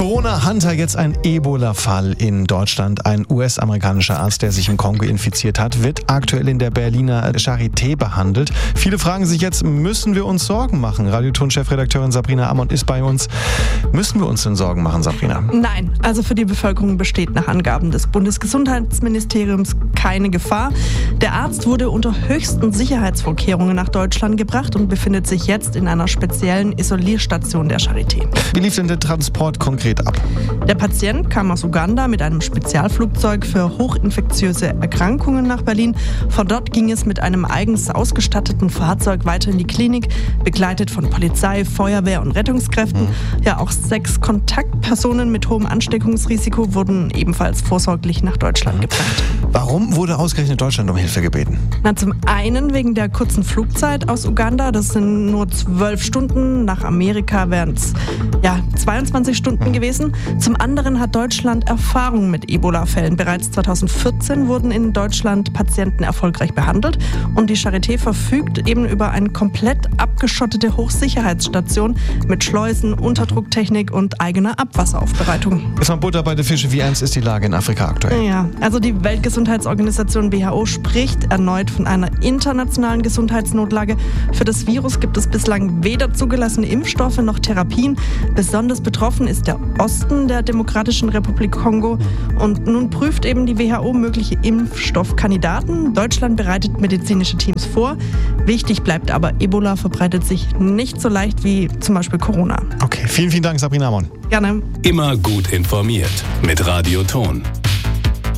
Corona-Hunter, jetzt ein Ebola-Fall in Deutschland. Ein US-amerikanischer Arzt, der sich im Kongo infiziert hat, wird aktuell in der Berliner Charité behandelt. Viele fragen sich jetzt, müssen wir uns Sorgen machen? Radioton-Chefredakteurin Sabrina Amont ist bei uns. Müssen wir uns denn Sorgen machen, Sabrina? Nein, also für die Bevölkerung besteht nach Angaben des Bundesgesundheitsministeriums keine Gefahr. Der Arzt wurde unter höchsten Sicherheitsvorkehrungen nach Deutschland gebracht und befindet sich jetzt in einer speziellen Isolierstation der Charité. Wie lief denn der Transport konkret ab? Der Patient kam aus Uganda mit einem Spezialflugzeug für hochinfektiöse Erkrankungen nach Berlin. Von dort ging es mit einem eigens ausgestatteten Fahrzeug weiter in die Klinik, begleitet von Polizei, Feuerwehr und Rettungskräften. Ja, auch 6 Kontaktpersonen mit hohem Ansteckungsrisiko wurden ebenfalls vorsorglich nach Deutschland gebracht. Warum wurde ausgerechnet Deutschland um Hilfe gebeten? Zum einen wegen der kurzen Flugzeit aus Uganda. Das sind nur 12 Stunden. Nach Amerika wären es 22 Stunden gewesen. Zum anderen hat Deutschland Erfahrung mit Ebola-Fällen. Bereits 2014 wurden in Deutschland Patienten erfolgreich behandelt. Und die Charité verfügt eben über eine komplett abgeschottete Hochsicherheitsstation mit Schleusen, Unterdrucktechnik und eigener Abwasseraufbereitung. Jetzt mal Butter bei den Fische. Wie ernst ist die Lage in Afrika aktuell? Ja, also die Weltgesundheitsorganisation WHO spricht erneut von einer internationalen Gesundheitsnotlage. Für das Virus gibt es bislang weder zugelassene Impfstoffe noch Therapien. Besonders betroffen ist der Osten der Demokratischen Republik Kongo. Und nun prüft eben die WHO mögliche Impfstoffkandidaten. Deutschland bereitet medizinische Teams vor. Wichtig bleibt aber, Ebola verbreitet sich nicht so leicht wie zum Beispiel Corona. Okay, vielen Dank, Sabrina Amont. Gerne. Immer gut informiert mit Radio Ton.